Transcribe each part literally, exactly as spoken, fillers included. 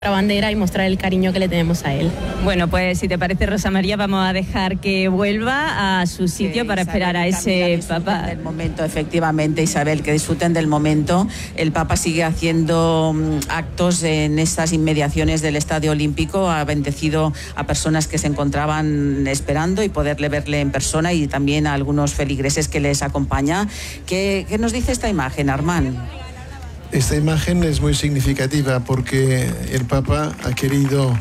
la bandera y mostrar el cariño que le tenemos a él. Bueno, pues si te parece, Rosa María, vamos a dejar que vuelva a su sitio que para Isabel esperar a ese Papa. Del momento, efectivamente, Isabel, que disfruten del momento. El Papa sigue haciendo actos en estas inmediaciones del Estadio Olímpico, ha bendecido a personas que se encontraban esperando y poderle verle en persona, y también a algunos feligreses que les acompaña. ¿Qué, qué nos dice esta imagen, Armand? Esta imagen es muy significativa porque el Papa ha querido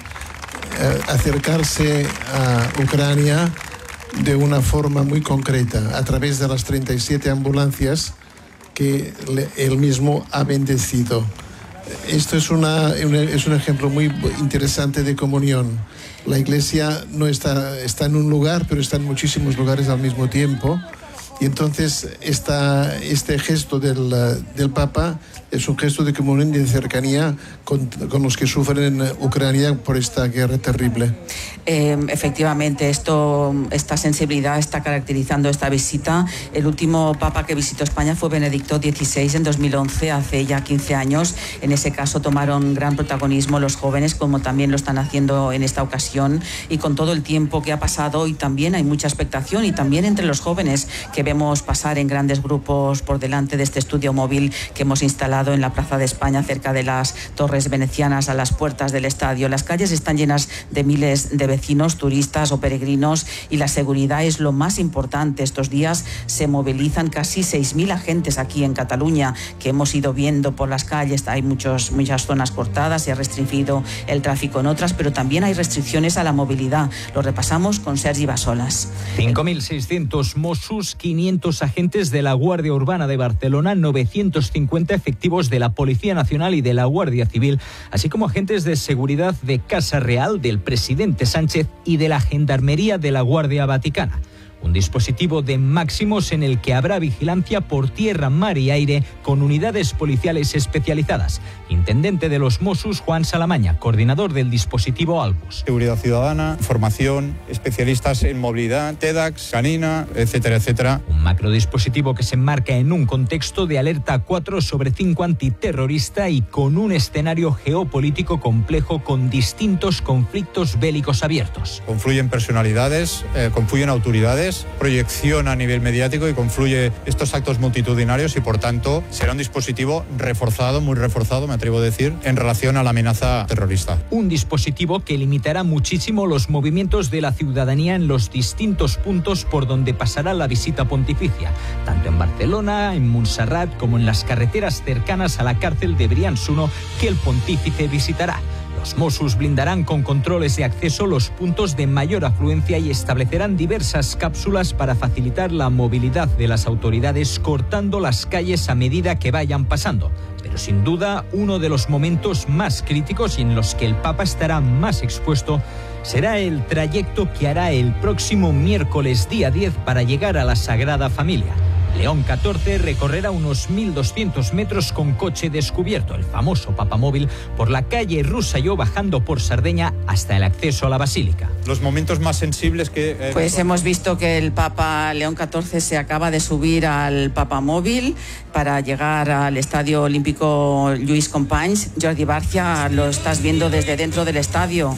eh, acercarse a Ucrania de una forma muy concreta, a través de las treinta y siete ambulancias que le, él mismo ha bendecido. Esto es, una, una, es un ejemplo muy interesante de comunión. La Iglesia no está, está en un lugar, pero está en muchísimos lugares al mismo tiempo. Y entonces esta, este gesto del, del Papa es un gesto de comunión y de cercanía con, con los que sufren en Ucrania por esta guerra terrible. Eh, efectivamente, esto, esta sensibilidad está caracterizando esta visita. El último Papa que visitó España fue Benedicto dieciséis en dos mil once, hace ya quince años. En ese caso tomaron gran protagonismo los jóvenes, como también lo están haciendo en esta ocasión, y con todo el tiempo que ha pasado, y también hay mucha expectación, y también entre los jóvenes que vemos pasar en grandes grupos por delante de este estudio móvil que hemos instalado en la Plaza de España, cerca de las torres venecianas, a las puertas del estadio. Las calles están llenas de miles de vecinos, turistas o peregrinos, y la seguridad es lo más importante. Estos días se movilizan casi seis mil agentes aquí en Cataluña, que hemos ido viendo por las calles. Hay muchos, muchas zonas cortadas, se ha restringido el tráfico en otras, pero también hay restricciones a la movilidad. Lo repasamos con Sergi Basolas. cinco mil seiscientos Mossos, quinientos agentes de la Guardia Urbana de Barcelona, novecientos cincuenta efectivos de la Policía Nacional y de la Guardia Civil, así como agentes de seguridad de Casa Real, del presidente Sánchez y de la Gendarmería de la Guardia Vaticana. Un dispositivo de máximos en el que habrá vigilancia por tierra, mar y aire con unidades policiales especializadas. Intendente de los Mossos, Juan Salamaña, coordinador del dispositivo Albus. Seguridad ciudadana, formación, especialistas en movilidad, TEDx, canina, etcétera, etcétera. Un macrodispositivo que se enmarca en un contexto de alerta cuatro sobre cinco antiterrorista y con un escenario geopolítico complejo con distintos conflictos bélicos abiertos. Confluyen personalidades, eh, confluyen autoridades, proyección a nivel mediático y confluye estos actos multitudinarios, y por tanto será un dispositivo reforzado, muy reforzado, me atrevo a decir, en relación a la amenaza terrorista. Un dispositivo que limitará muchísimo los movimientos de la ciudadanía en los distintos puntos por donde pasará la visita pontificia, tanto en Barcelona, en Montserrat, como en las carreteras cercanas a la cárcel de Brians-uno que el pontífice visitará. Los Mossos blindarán con controles de acceso los puntos de mayor afluencia y establecerán diversas cápsulas para facilitar la movilidad de las autoridades, cortando las calles a medida que vayan pasando. Pero sin duda, uno de los momentos más críticos y en los que el Papa estará más expuesto será el trayecto que hará el próximo miércoles día diez para llegar a la Sagrada Familia. León catorce recorrerá unos mil doscientos metros con coche descubierto, el famoso papamóvil, por la calle Russelló, bajando por Sardeña hasta el acceso a la Basílica. Los momentos más sensibles que... Eh, pues hemos visto que el Papa León catorce se acaba de subir al papamóvil para llegar al Estadio Olímpico Lluís Companys. Jordi Barcia, lo estás viendo desde dentro del estadio.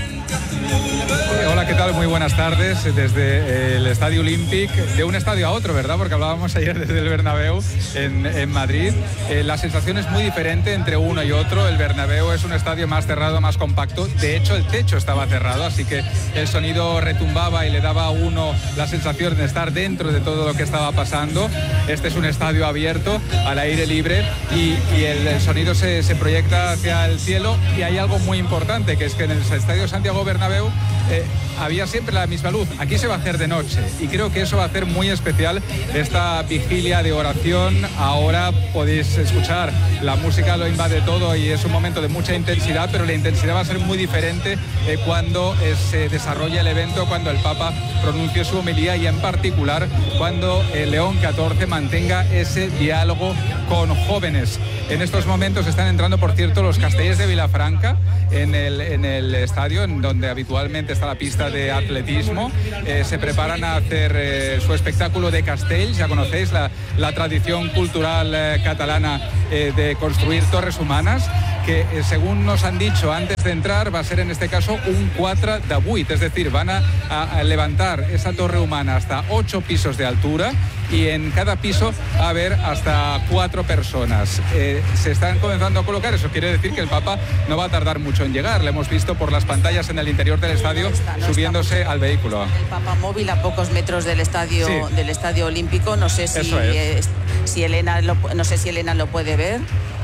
Hola, ¿qué tal? Muy buenas tardes desde el Estadio Olímpic, de un estadio a otro, ¿verdad? Porque hablábamos ayer desde el Bernabéu en, en Madrid. Eh, la sensación es muy diferente entre uno y otro. El Bernabéu es un estadio más cerrado, más compacto. De hecho, el techo estaba cerrado, así que el sonido retumbaba y le daba a uno la sensación de estar dentro de todo lo que estaba pasando. Este es un estadio abierto, al aire libre, y, y el, el sonido se, se proyecta hacia el cielo. Y hay algo muy importante, que es que en el Estadio Santiago Bernabéu eh, había siempre la misma luz. Aquí se va a hacer de noche, y creo que eso va a hacer muy especial esta vigilia de oración. Ahora podéis escuchar, la música lo invade todo y es un momento de mucha intensidad, pero la intensidad va a ser muy diferente eh, cuando eh, se desarrolla el evento, cuando el Papa pronuncie su homilía, y en particular cuando el León catorce mantenga ese diálogo con jóvenes. En estos momentos están entrando, por cierto, los Castellers de Vilafranca en el, en el estadio, en donde habitualmente está la pista de atletismo. Eh, se preparan a hacer eh, su espectáculo de castells. Ya conocéis la, la tradición cultural eh, catalana eh, de construir torres humanas, que eh, según nos han dicho antes de entrar va a ser en este caso un quatre de vuit, es decir, van a, a, a levantar esa torre humana hasta ocho pisos de altura y en cada piso va a haber hasta cuatro personas. Eh, se están comenzando a colocar, eso quiere decir que el Papa no va a tardar mucho en llegar. Lo hemos visto por las pantallas en el interior del estadio no está, no subiéndose al vehículo. El Papa móvil a pocos metros del estadio, sí. del estadio olímpico. No sé si, es. eh, si Elena lo, no sé si Elena lo puede ver.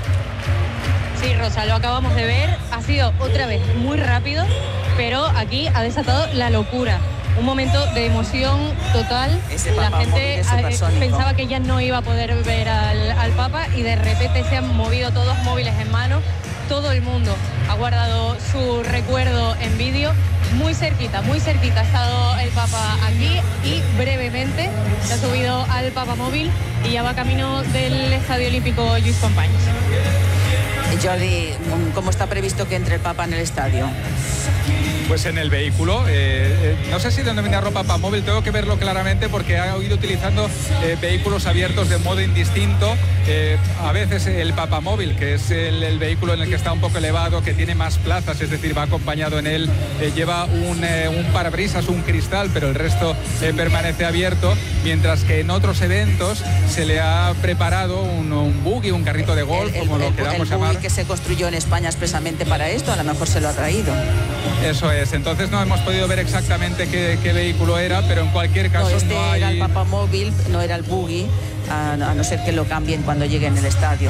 Sí, Rosa, lo acabamos de ver. Ha sido otra vez muy rápido, pero aquí ha desatado la locura. Un momento de emoción total. Ese la gente móvil pensaba que ya no iba a poder ver al, al Papa y de repente se han movido todos móviles en mano. Todo el mundo ha guardado su recuerdo en vídeo. Muy cerquita, muy cerquita ha estado el Papa aquí y brevemente se ha subido al Papa móvil y ya va camino del Estadio Olímpico Lluís Companys. Jordi, ¿cómo está previsto que entre el Papa en el estadio? Pues en el vehículo, eh, eh, no sé si denominarlo Papa móvil, tengo que verlo claramente porque ha ido utilizando eh, vehículos abiertos de modo indistinto. Eh, a veces el Papa móvil, que es el, el vehículo en el que está un poco elevado, que tiene más plazas, es decir, va acompañado en él, eh, lleva un, eh, un parabrisas, un cristal, pero el resto eh, permanece abierto, mientras que en otros eventos se le ha preparado un, un buggy, un carrito de golf, el, el, como lo el, queramos el llamar. buggy que se construyó en España expresamente para esto, a lo mejor se lo ha traído. Eso es, entonces no hemos podido ver exactamente qué, qué vehículo era, pero en cualquier caso no, este no hay... era el Papa móvil, no era el buggy, a, a no ser que lo cambien cuando lleguen al estadio.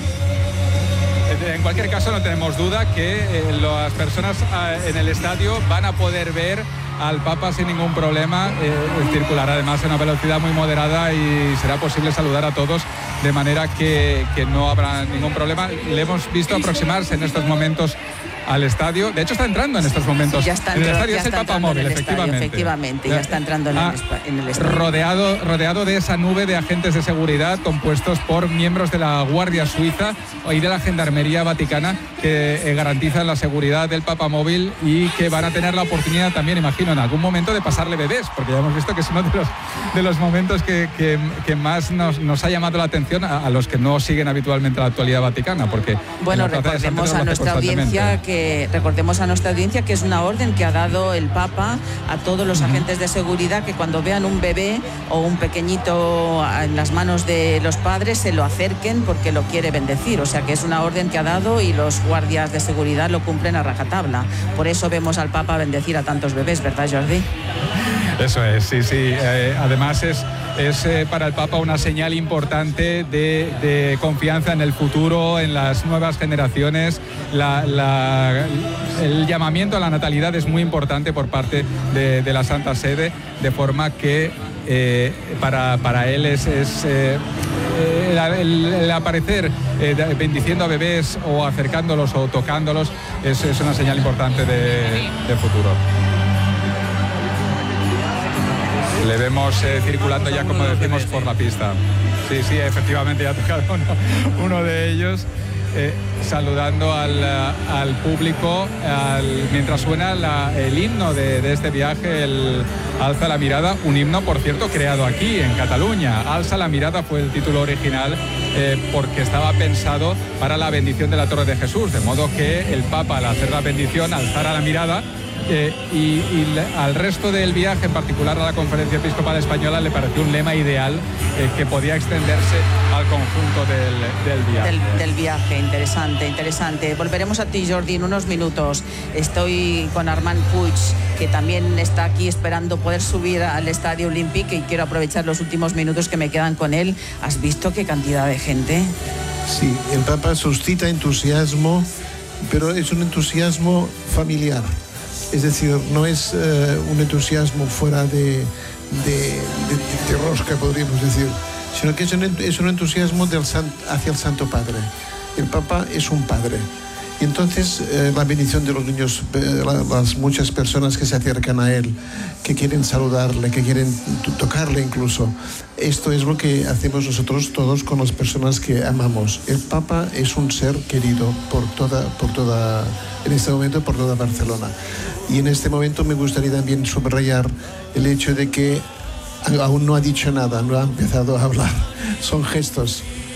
En cualquier caso no tenemos duda que eh, las personas eh, en el estadio van a poder ver al Papa sin ningún problema, eh, circulará además a una velocidad muy moderada y será posible saludar a todos de manera que, que no habrá ningún problema. Le hemos visto aproximarse en estos momentos al estadio. De hecho está entrando en estos momentos. Ya está, en el estadio ya es el está Papa móvil, en el efectivamente. Estadio, efectivamente, ya está entrando en, ah, el, en el estadio. Rodeado, rodeado de esa nube de agentes de seguridad compuestos por miembros de la Guardia Suiza y de la Gendarmería Vaticana que eh, garantizan la seguridad del Papa móvil y que van a tener la oportunidad también, imagino, en algún momento de pasarle bebés, porque ya hemos visto que es uno de los, de los momentos que, que, que más nos, nos ha llamado la atención a, a los que no siguen habitualmente la actualidad vaticana, porque bueno, recordemos a nuestra audiencia que recordemos a nuestra audiencia que es una orden que ha dado el Papa a todos los agentes de seguridad, que cuando vean un bebé o un pequeñito en las manos de los padres se lo acerquen porque lo quiere bendecir. O sea que es una orden que ha dado y los guardias de seguridad lo cumplen a rajatabla. Por eso vemos al Papa bendecir a tantos bebés, ¿verdad, Jordi? Eso es, sí, sí. Eh, además es, es eh, para el Papa una señal importante de, de confianza en el futuro, en las nuevas generaciones. La, la, el llamamiento a la natalidad es muy importante por parte de, de la Santa Sede, de forma que eh, para, para él es... es eh, El, el, el aparecer eh, bendiciendo a bebés o acercándolos o tocándolos es, es una señal importante de, de futuro. Le vemos eh, circulando ya, como decimos, por la pista. Sí, sí, efectivamente ya ha tocado uno, uno de ellos. Eh, saludando al, al público al, mientras suena la, el himno de, de este viaje, el Alza la mirada, un himno, por cierto, creado aquí en Cataluña. Alza la mirada fue el título original eh, porque estaba pensado para la bendición de la Torre de Jesús, de modo que el Papa, al hacer la bendición, alzara la mirada. Eh, y, y le, al resto del viaje, en particular a la Conferencia Episcopal Española, le pareció un lema ideal eh, que podía extenderse al conjunto del, del viaje. Del, del viaje, interesante, interesante. Volveremos a ti, Jordi, en unos minutos. Estoy con Armand Puig, que también está aquí esperando poder subir al Estadio Olímpic y quiero aprovechar los últimos minutos que me quedan con él. ¿Has visto qué cantidad de gente? Sí, el Papa suscita entusiasmo, pero es un entusiasmo familiar. Es decir, no es uh, un entusiasmo fuera de, de, de, de rosca, podríamos decir, sino que es un, es un entusiasmo del san, hacia el Santo Padre. El Papa es un padre. Y entonces eh, la bendición de los niños, eh, las muchas personas que se acercan a él, que quieren saludarle, que quieren tocarle incluso. Esto es lo que hacemos nosotros todos con las personas que amamos. El Papa es un ser querido por toda, por toda, en este momento por toda Barcelona. Y en este momento me gustaría también subrayar el hecho de que aún no ha dicho nada, no ha empezado a hablar. Son gestos.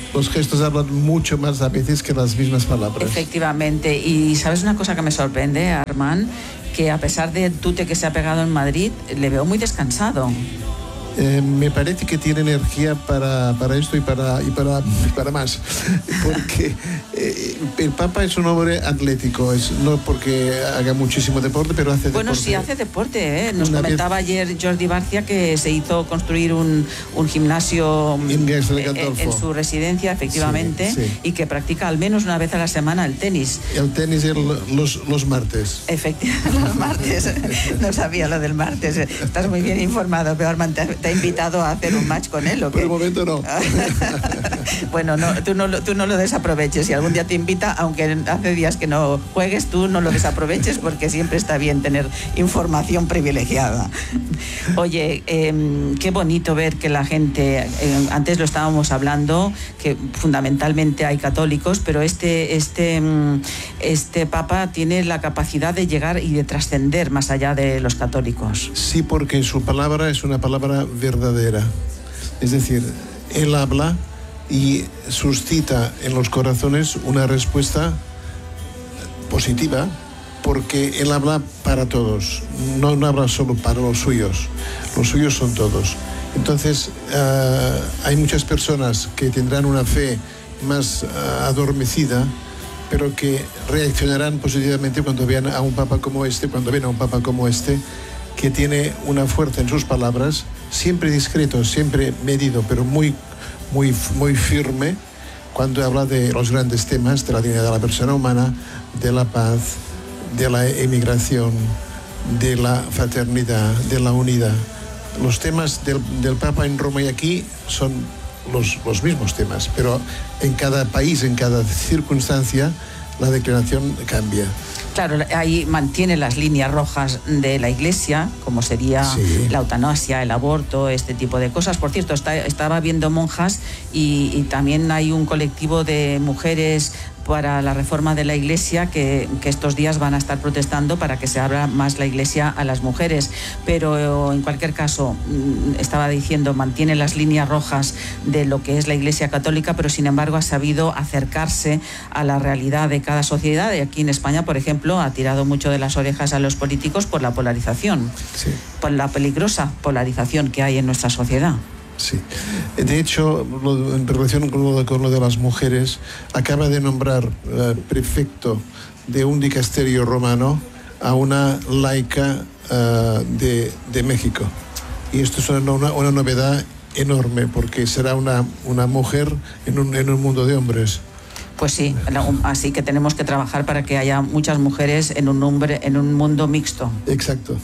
los gestos hablan mucho más a veces que las mismas palabras. Efectivamente. Y ¿sabes una cosa que me sorprende, Armand? Que a pesar de tute que se ha pegado en Madrid, le veo muy descansado. Eh, me parece que tiene energía para, para esto y para, y para, para más, porque eh, el Papa es un hombre atlético, es, no porque haga muchísimo deporte, pero hace bueno, deporte. sí, hace deporte, ¿eh? Nos Una comentaba vez... ayer Jordi Barcia que se hizo construir un, un gimnasio en, en, en su residencia, efectivamente, sí, sí. Y que practica al menos una vez a la semana el tenis. El tenis el, los, los martes. Efectivamente, los martes. No sabía lo del martes. Estás muy bien informado, pero Armand, te ha invitado a hacer un match con él, ¿o qué? Por el momento no. Bueno, no, tú, no, tú no lo desaproveches. Si algún día te invita, aunque hace días que no juegues, tú no lo desaproveches porque siempre está bien tener información privilegiada. Oye, eh, qué bonito ver que la gente, eh, antes lo estábamos hablando, que fundamentalmente hay católicos, pero este, este, este Papa tiene la capacidad de llegar y de trascender más allá de los católicos. Sí, porque su palabra es una palabra verdadera. Es decir, él habla y suscita en los corazones una respuesta positiva, porque él habla para todos, no, no habla solo para los suyos, los suyos son todos. Entonces, uh, hay muchas personas que tendrán una fe más uh, adormecida, pero que reaccionarán positivamente cuando vean a un Papa como este, cuando ven a un Papa como este, que tiene una fuerza en sus palabras, siempre discreto, siempre medido, pero muy, muy, muy firme, cuando habla de los grandes temas, de la dignidad de la persona humana, de la paz, de la emigración, de la fraternidad, de la unidad. Los temas del, del Papa en Roma y aquí son los, los mismos temas, pero en cada país, en cada circunstancia, la declaración cambia. Claro, ahí mantiene las líneas rojas de la Iglesia, como sería sí. la eutanasia, el aborto, este tipo de cosas. Por cierto, está, estaba viendo monjas y, y también hay un colectivo de mujeres para la reforma de la Iglesia que, que estos días van a estar protestando para que se abra más la Iglesia a las mujeres, pero en cualquier caso estaba diciendo, mantiene las líneas rojas de lo que es la Iglesia católica, pero sin embargo ha sabido acercarse a la realidad de cada sociedad, y aquí en España, por ejemplo, ha tirado mucho de las orejas a los políticos por la polarización, sí. por la peligrosa polarización que hay en nuestra sociedad. Sí. De hecho, lo, en relación con lo, con lo de las mujeres, acaba de nombrar uh, prefecto de un dicasterio romano a una laica uh, de, de México. Y esto es una, una, una novedad enorme, porque será una, una mujer en un, en un mundo de hombres. Pues sí, así que tenemos que trabajar para que haya muchas mujeres en un, hombre, en un mundo mixto. Exacto.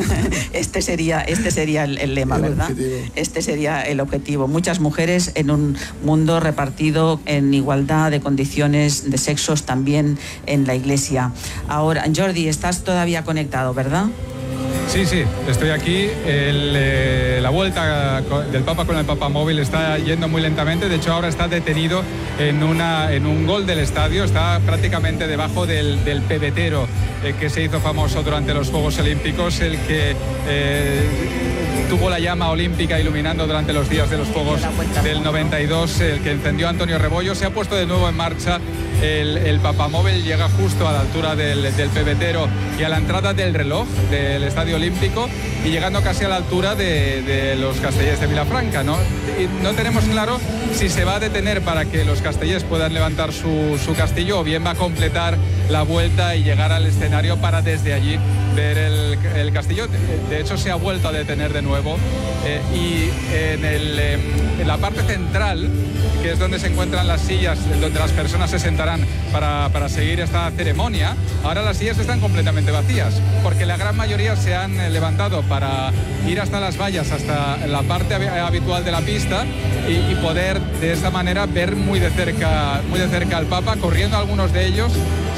Este sería, este sería el, el lema, el ¿verdad? Objetivo. Este sería el objetivo. Muchas mujeres en un mundo repartido en igualdad de condiciones, de sexos, también en la Iglesia. Ahora, Jordi, estás todavía conectado, ¿verdad? Sí, sí, estoy aquí. El, eh, la vuelta del Papa con el Papamóvil está yendo muy lentamente. De hecho, ahora está detenido en, una, en un gol del estadio. Está prácticamente debajo del, del pebetero eh, que se hizo famoso durante los Juegos Olímpicos, el que eh, tuvo la llama olímpica iluminando durante los días de los Juegos del noventa y dos, el que encendió Antonio Rebollo. Se ha puesto de nuevo en marcha el, el Papamóvil, llega justo a la altura del, del pebetero y a la entrada del reloj del Estadio Olímpico, y llegando casi a la altura de, de los castellers de Vilafranca, ¿no? Y no tenemos claro si se va a detener para que los castellers puedan levantar su, su castillo, o bien va a completar la vuelta y llegar al escenario para desde allí ver el, el castillo. De hecho, se ha vuelto a detener de nuevo eh, y en, el, eh, en la parte central, que es donde se encuentran las sillas, donde las personas se sentarán para, para seguir esta ceremonia, ahora las sillas están completamente vacías, porque la gran mayoría se han levantado para ir hasta las vallas, hasta la parte habitual de la pista, y, y poder de esta manera ver muy de cerca, muy de cerca al Papa, corriendo algunos de ellos,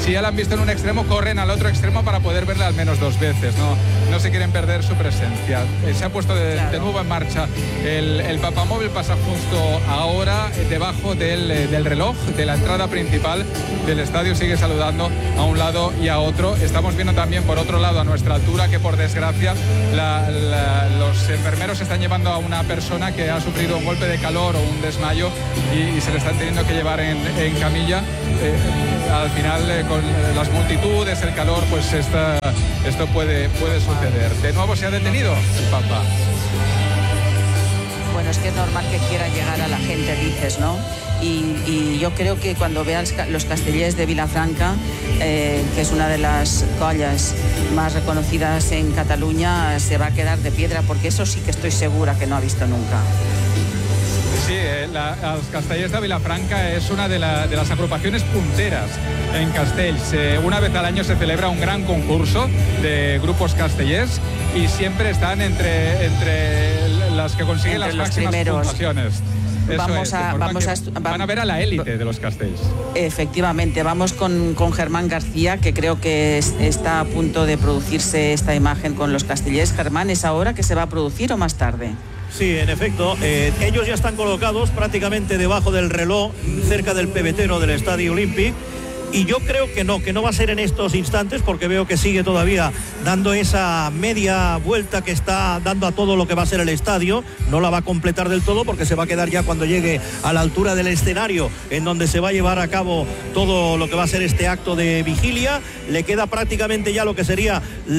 si ya la han visto en un extremo, corren al otro extremo para poder verla al menos dos veces, no, no se quieren perder su presencia. Eh, se ha puesto de, claro. de nuevo en marcha el, el papamóvil, pasa justo ahora eh, debajo del, eh, del reloj de la entrada principal del estadio, sigue saludando a un lado y a otro. Estamos viendo también por otro lado a nuestra altura que por desgracia la, la, los enfermeros están llevando a una persona que ha sufrido un golpe de calor o un desmayo y, y se le están teniendo que llevar en, en camilla. Eh, al final eh, con las multitudes, el calor, pues esta, esto puede, puede suceder. De nuevo se ha detenido el Papa. Bueno, es que es normal que quiera llegar a la gente, dices, ¿no? Y, y yo creo que cuando vean los castellers de Vilafranca, eh, que es una de las collas más reconocidas en Cataluña, se va a quedar de piedra, porque eso sí que estoy segura que no ha visto nunca. Sí, eh, la, los Castellers de Vilafranca es una de, la, de las agrupaciones punteras en Castells. Eh, una vez al año se celebra un gran concurso de grupos castellers y siempre están entre, entre las que consiguen entre las máximas primeros. puntuaciones. Eso vamos, es, a, vamos a van a ver a la élite de los Castells. Efectivamente, vamos con, con Germán García, que creo que es, está a punto de producirse esta imagen con los Castellers. Germán, ¿es ahora que se va a producir o más tarde? Sí, en efecto, eh, ellos ya están colocados prácticamente debajo del reloj, cerca del pebetero del Estadio Olímpic. Y yo creo que no, que no va a ser en estos instantes, porque veo que sigue todavía dando esa media vuelta que está dando a todo lo que va a ser el estadio. No la va a completar del todo porque se va a quedar ya cuando llegue a la altura del escenario en donde se va a llevar a cabo todo lo que va a ser este acto de vigilia. Le queda prácticamente ya lo que sería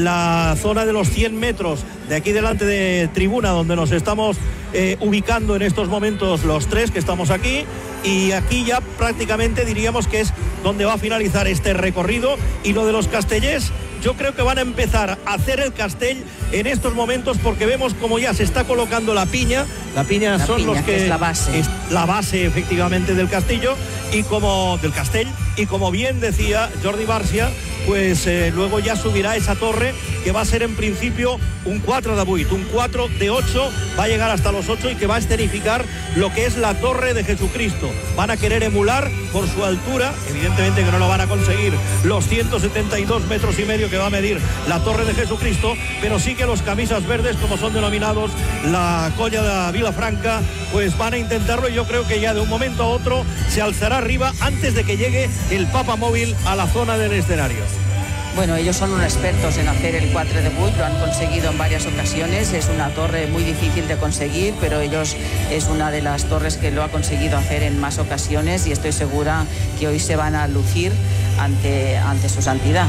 la zona de los cien metros de aquí delante de tribuna, donde nos estamos eh, ubicando en estos momentos los tres que estamos aquí. Y aquí ya prácticamente diríamos que es donde va a finalizar este recorrido. Y lo de los castellers, yo creo que van a empezar a hacer el castell en estos momentos, porque vemos como ya se está colocando la piña. La piña la son piña, los que, que es la base. Es la base efectivamente del castillo y como del castell. Y como bien decía Jordi Barcia, pues eh, luego ya subirá esa torre, que va a ser en principio un cuatro de vuit, un cuatro de ocho, va a llegar hasta los ocho y que va a escenificar lo que es la torre de Jesucristo. Van a querer emular por su altura, evidentemente que no lo van a conseguir los ciento setenta y dos metros y medio que va a medir la torre de Jesucristo, pero sí que los camisas verdes, como son denominados la colla de Vilafranca, pues van a intentarlo, y yo creo que ya de un momento a otro se alzará arriba antes de que llegue el papamóvil a la zona del escenario. Bueno, ellos son unos expertos en hacer el cuatro de vuit, lo han conseguido en varias ocasiones. Es una torre muy difícil de conseguir, pero ellos es una de las torres que lo ha conseguido hacer en más ocasiones, y estoy segura que hoy se van a lucir ante, ante su santidad.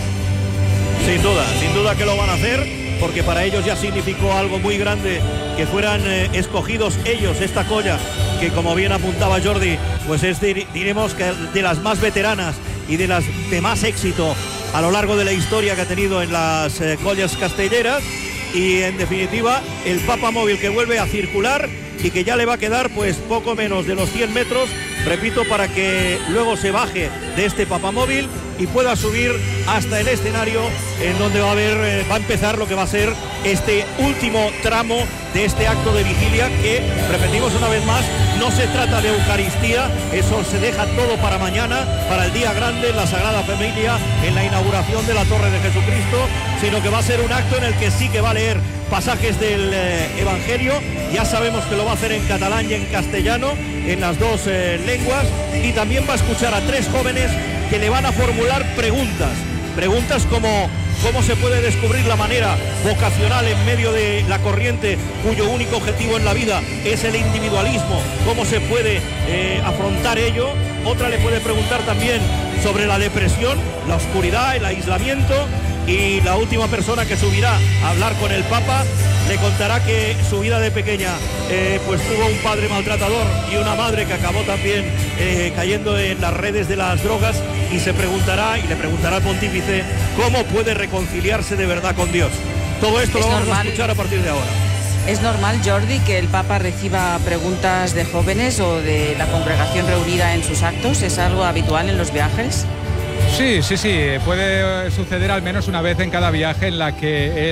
Sin duda, sin duda que lo van a hacer, porque para ellos ya significó algo muy grande que fueran eh, escogidos ellos, esta colla, que como bien apuntaba Jordi, pues es, diremos que de las más veteranas y de las de más éxito a lo largo de la historia que ha tenido en las eh, collas castelleras. Y en definitiva el papamóvil que vuelve a circular y que ya le va a quedar pues poco menos de los cien metros, repito, para que luego se baje de este papamóvil y pueda subir hasta el escenario, en donde va a haber, eh, va a empezar lo que va a ser este último tramo de este acto de vigilia, que, repetimos una vez más, no se trata de Eucaristía, eso se deja todo para mañana, para el día grande, en la Sagrada Familia, en la inauguración de la Torre de Jesucristo, sino que va a ser un acto en el que sí que va a leer pasajes del eh, Evangelio. Ya sabemos que lo va a hacer en catalán y en castellano, en las dos eh, lenguas, y también va a escuchar a tres jóvenes que le van a formular preguntas, preguntas como cómo se puede descubrir la manera vocacional en medio de la corriente cuyo único objetivo en la vida es el individualismo, cómo se puede eh, afrontar ello. Otra le puede preguntar también sobre la depresión, la oscuridad, el aislamiento. Y la última persona que subirá a hablar con el Papa le contará que su vida de pequeña eh, pues tuvo un padre maltratador y una madre que acabó también eh, cayendo en las redes de las drogas, y se preguntará y le preguntará al pontífice cómo puede reconciliarse de verdad con Dios. Todo esto es lo vamos normal. a escuchar a partir de ahora. ¿Es normal, Jordi, que el Papa reciba preguntas de jóvenes o de la congregación reunida en sus actos? ¿Es algo habitual en los viajes? Sí, sí, sí, puede suceder al menos una vez en cada viaje en la que él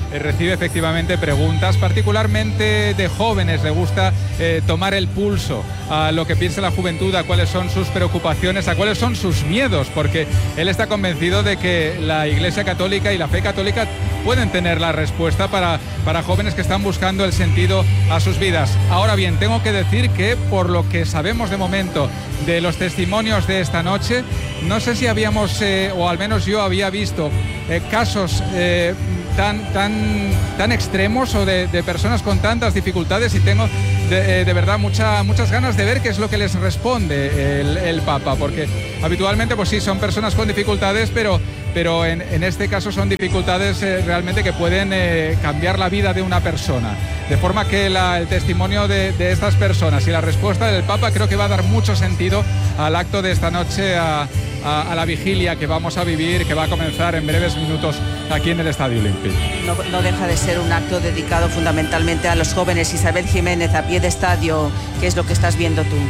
eh, recibe efectivamente preguntas, particularmente de jóvenes. Le gusta eh, tomar el pulso a lo que piensa la juventud, a cuáles son sus preocupaciones, a cuáles son sus miedos, porque él está convencido de que la Iglesia Católica y la fe católica pueden tener la respuesta para, para jóvenes que están buscando el sentido a sus vidas. Ahora bien, tengo que decir que por lo que sabemos de momento de los testimonios de esta noche, no sé si habíamos, eh, o al menos yo había visto eh, casos eh, tan, tan, tan extremos o de, de personas con tantas dificultades, y tengo de, de verdad mucha, muchas ganas de ver qué es lo que les responde el, el Papa, porque habitualmente pues sí, son personas con dificultades, pero, pero en, en este caso son dificultades eh, realmente que pueden eh, cambiar la vida de una persona. De forma que la, el testimonio de, de estas personas y la respuesta del Papa creo que va a dar mucho sentido al acto de esta noche, a, a, a la vigilia que vamos a vivir, que va a comenzar en breves minutos aquí en el Estadio Olímpico. No, no deja de ser un acto dedicado fundamentalmente a los jóvenes. Isabel Jiménez, a pie de estadio, ¿qué es lo que estás viendo tú?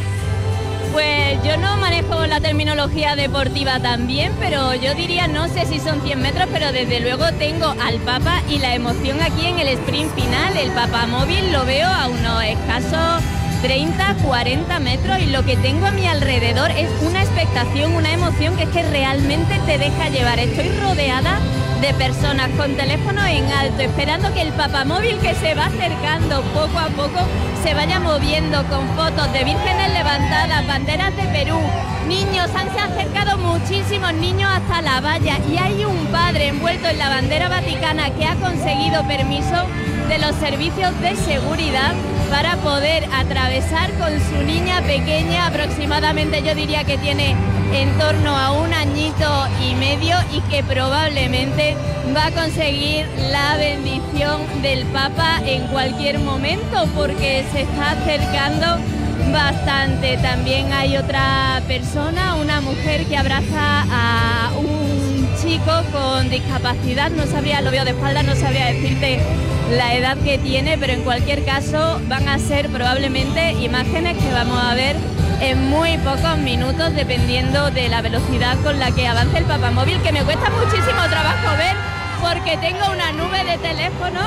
Pues yo no manejo la terminología deportiva tan bien, pero yo diría, no sé si son cien metros, pero desde luego tengo al Papa y la emoción aquí en el sprint final. El Papamóvil lo veo a unos escasos treinta, cuarenta metros, y lo que tengo a mi alrededor es una expectación, una emoción que es que realmente te deja llevar. Estoy rodeada de personas con teléfono en alto, esperando que el Papamóvil, que se va acercando poco a poco, se vaya moviendo con fotos de vírgenes levantadas, banderas de Perú, niños. Han se acercado muchísimos niños hasta la valla, y hay un padre envuelto en la bandera vaticana que ha conseguido permiso de los servicios de seguridad para poder atravesar con su niña pequeña, aproximadamente yo diría que tiene en torno a un añito y medio, y que probablemente va a conseguir la bendición del Papa en cualquier momento, porque se está acercando bastante. También hay otra persona, una mujer que abraza a un chico con discapacidad. No sabría, lo veo de espalda, no sabría decirte la edad que tiene, pero en cualquier caso van a ser probablemente imágenes que vamos a ver en muy pocos minutos, dependiendo de la velocidad con la que avance el Papamóvil, que me cuesta muchísimo trabajo ver porque tengo una nube de teléfono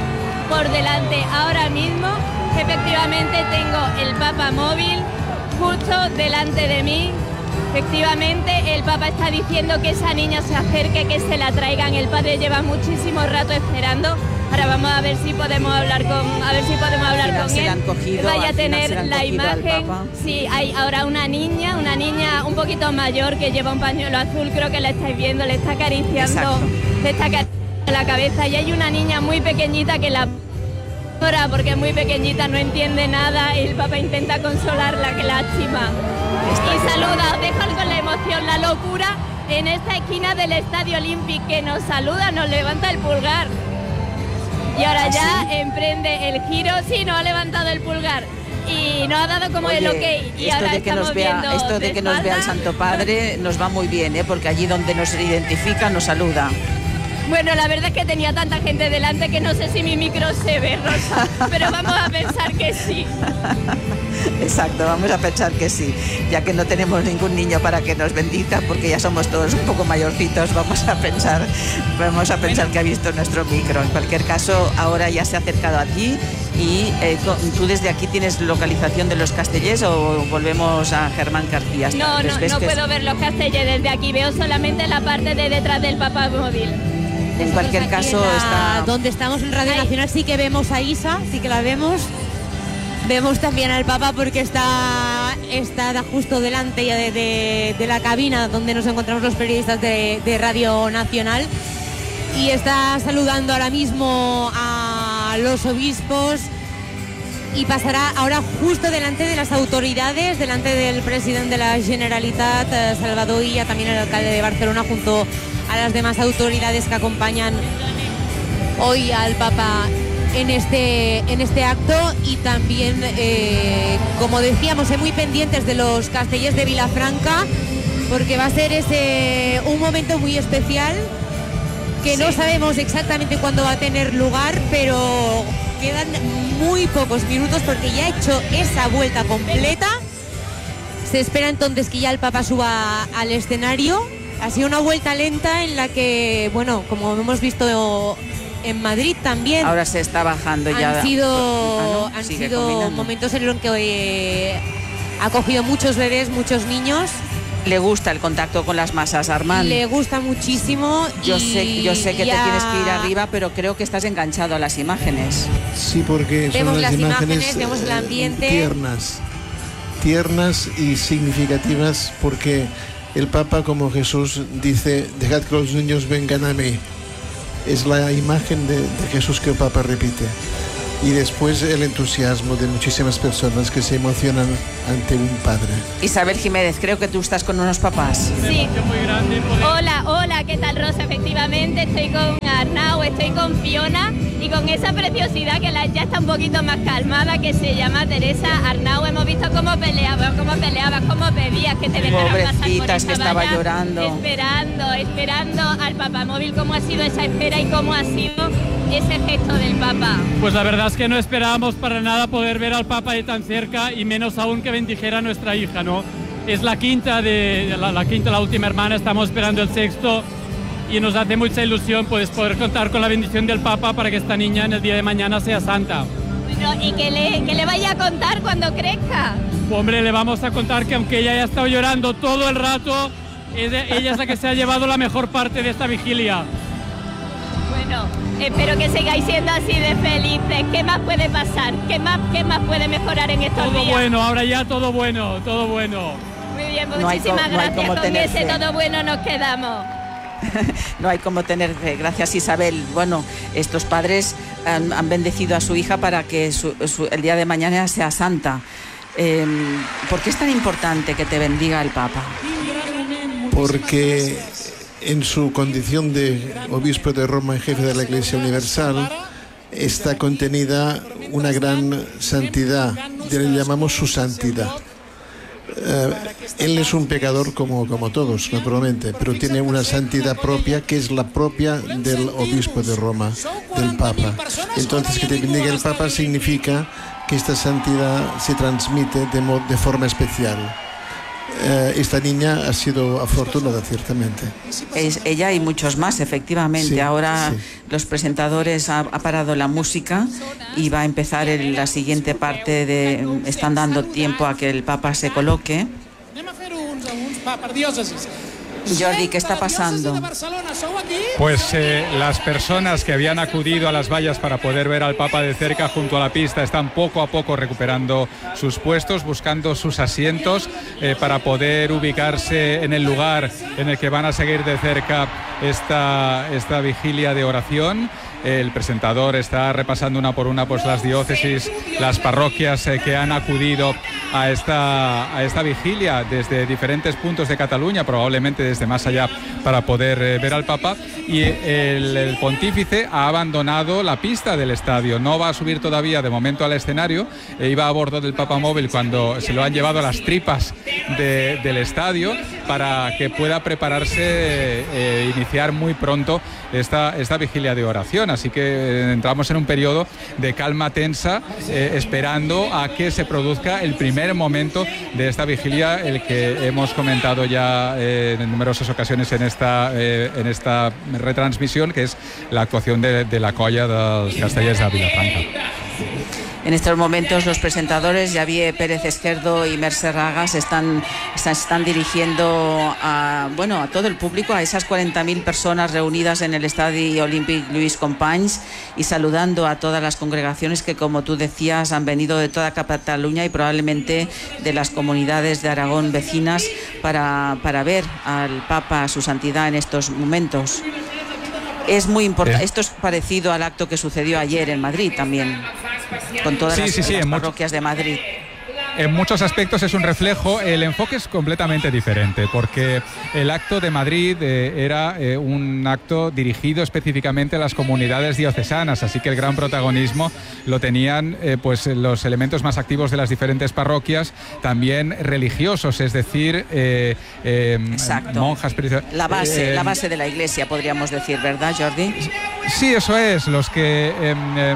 por delante ahora mismo. Efectivamente tengo el Papamóvil justo delante de mí. Efectivamente el Papa está diciendo que esa niña se acerque, que se la traigan. El padre lleva muchísimo rato esperando. Ahora vamos a ver si podemos hablar con, a ver si podemos hablar con él. Cogido, vaya a tener la imagen. Sí, hay ahora una niña, una niña un poquito mayor que lleva un pañuelo azul, creo que la estáis viendo, le está acariciando, Exacto. le está acariciando la cabeza, y hay una niña muy pequeñita que la ahora porque es muy pequeñita, no entiende nada, y el Papa intenta consolarla, qué lástima. Y saluda, os dejo con la emoción, la locura en esta esquina del Estadio Olímpico, que nos saluda, nos levanta el pulgar. Y ahora ya ¿Sí? emprende el giro, sí, nos ha levantado el pulgar y nos ha dado como Oye, el ok. Y esto ahora de que nos vea, esto de, de que nos vea el Santo Padre nos va muy bien, ¿eh? Porque allí donde nos identifica nos saluda. Bueno, la verdad es que tenía tanta gente delante que no sé si mi micro se ve, Rosa, pero vamos a pensar que sí. Exacto, vamos a pensar que sí, ya que no tenemos ningún niño para que nos bendiga, porque ya somos todos un poco mayorcitos, vamos a pensar, vamos a pensar bueno. que ha visto nuestro micro. En cualquier caso, ahora ya se ha acercado a ti, y eh, tú desde aquí tienes localización de los Castellers, o volvemos a Germán García. No, no, no puedo es... ver los Castellers desde aquí, veo solamente la parte de detrás del Papamóvil. En cualquier caso, la, está... donde estamos en Radio Ay. Nacional sí que vemos a Isa, sí que la vemos. Vemos también al Papa porque está, está justo delante de, de, de la cabina donde nos encontramos los periodistas de, de Radio Nacional, y está saludando ahora mismo a los obispos, y pasará ahora justo delante de las autoridades, delante del presidente de la Generalitat, Salvador Illa, también el alcalde de Barcelona, junto a las demás autoridades que acompañan hoy al Papa en este, en este acto. Y también, eh, como decíamos, eh, muy pendientes de los Castellers de Vilafranca, porque va a ser ese un momento muy especial que sí. no sabemos exactamente cuándo va a tener lugar, pero quedan muy pocos minutos porque ya ha hecho esa vuelta completa. Se espera entonces que ya el Papa suba al escenario. Ha sido una vuelta lenta en la que, bueno, como hemos visto en Madrid también. Ahora se está bajando ya. Han sido, ah, no, han sigue sido combinando. momentos en los que eh, ha cogido muchos bebés, muchos niños. Le gusta el contacto con las masas, Armand. Le gusta muchísimo. Yo y sé, yo sé que ya... te tienes que ir arriba, pero creo que estás enganchado a las imágenes. Sí, porque vemos son las, las imágenes, imágenes, vemos el ambiente. tiernas, tiernas y significativas, porque el Papa, como Jesús, dice: dejad que los niños vengan a mí. Es la imagen de, de Jesús que el Papa repite. Y después el entusiasmo de muchísimas personas que se emocionan ante un padre. Isabel Jiménez, creo que tú estás con unos papás. Sí. Hola, hola, ¿qué tal, Rosa? Efectivamente, estoy con Arnau, estoy con Fiona y con esa preciosidad que la, ya está un poquito más calmada, que se llama Teresa. Arnau, hemos visto cómo peleabas, cómo peleabas, cómo pedías que te dejaran pasar por Pobrecitas, esa que estaba valla, llorando. Esperando, esperando al papamóvil. ¿Cómo ha sido esa espera y cómo ha sido ese gesto del Papa? Pues la verdad es que no esperábamos para nada poder ver al Papa de tan cerca, y menos aún que bendijera a nuestra hija, ¿no? Es la quinta, de, la, la quinta, la última hermana, estamos esperando el sexto, y nos hace mucha ilusión pues, poder contar con la bendición del Papa para que esta niña en el día de mañana sea santa. Bueno, y que le, que le vaya a contar cuando crezca. Hombre, le vamos a contar que aunque ella haya estado llorando todo el rato, ella es la que se ha llevado la mejor parte de esta vigilia. Bueno, espero que sigáis siendo así de felices. ¿Qué más puede pasar? ¿Qué más, qué más puede mejorar en estos Todo días? bueno, ahora ya todo bueno, todo bueno. Muy bien, No hay muchísimas co- no hay gracias. como Con tener ese fe. todo bueno nos quedamos. No hay como tener fe. Gracias, Isabel. Bueno, estos padres han, han bendecido a su hija para que su, su, el día de mañana sea santa. Eh, ¿Por qué es tan importante que te bendiga el Papa? Porque en su condición de obispo de Roma y jefe de la Iglesia Universal está contenida una gran santidad, le llamamos su santidad. Uh, él es un pecador como, como todos, naturalmente, pero tiene una santidad propia que es la propia del obispo de Roma, del Papa. Entonces, que te bendiga el Papa significa que esta santidad se transmite de, mo- de forma especial. Uh, esta niña ha sido afortunada, ciertamente. Es ella y muchos más, efectivamente. Sí, Ahora sí. los presentadores ha, ha parado la música y va a empezar el- la siguiente parte de... Están dando tiempo a que el Papa se coloque. Jordi, ¿qué está pasando? Pues eh, las personas que habían acudido a las vallas para poder ver al Papa de cerca junto a la pista están poco a poco recuperando sus puestos, buscando sus asientos eh, para poder ubicarse en el lugar en el que van a seguir de cerca esta, esta vigilia de oración. El presentador está repasando una por una pues, las diócesis, las parroquias eh, que han acudido a esta, a esta vigilia desde diferentes puntos de Cataluña, probablemente desde más allá, para poder eh, ver al Papa. Y el, el pontífice ha abandonado la pista del estadio, no va a subir todavía de momento al escenario. Eh, iba a bordo del papamóvil cuando se lo han llevado a las tripas de, del estadio para que pueda prepararse, eh, iniciar muy pronto esta, esta vigilia de oración. Así que eh, entramos en un periodo de calma tensa, eh, esperando a que se produzca el primer momento de esta vigilia, el que hemos comentado ya eh, en numerosas ocasiones en esta, eh, en esta retransmisión, que es la actuación de, de la colla dels Castellers de Vilafranca. En estos momentos los presentadores Javier Pérez Esquerdo y Mercè Ragas están, están, están dirigiendo a, bueno, a todo el público, a esas cuarenta mil personas reunidas en el Estadio Olímpic Lluís Companys, y saludando a todas las congregaciones que, como tú decías, han venido de toda Cataluña y probablemente de las comunidades de Aragón vecinas para, para ver al Papa, a su santidad, en estos momentos. Es muy importante. Esto es parecido al acto que sucedió ayer en Madrid también, con todas Sí, las, sí, sí, las en mucho- parroquias de Madrid. En muchos aspectos es un reflejo, el enfoque es completamente diferente, porque el acto de Madrid eh, era eh, un acto dirigido específicamente a las comunidades diocesanas, así que el gran protagonismo lo tenían eh, pues los elementos más activos de las diferentes parroquias, también religiosos, es decir, eh, eh, monjas, prior- La base, eh, la base de la Iglesia, podríamos decir, ¿verdad, Jordi? Sí, eso es, los que... eh, eh,